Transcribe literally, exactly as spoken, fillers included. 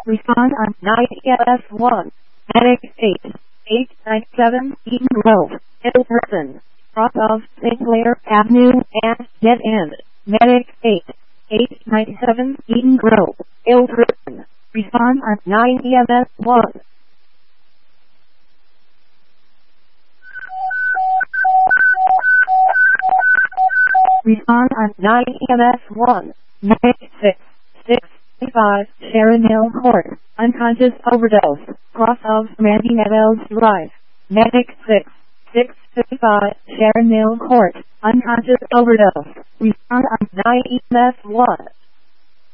Respond on nine E M S one. Medic eight. eight nine seven Eden Grove, Hilton. Cross of Saint Clair Avenue and Dead End. Medic eight. eight nine seven Eden Grove, Hilton. Respond on nine E M S one. Respond on nine E M S one. Medic six. six five Sharon Hill Court, unconscious overdose, cross of Mandy Meadows Drive. Medic six. six fifty-five Sharon Hill Court, unconscious overdose. Respond on nine E M S one.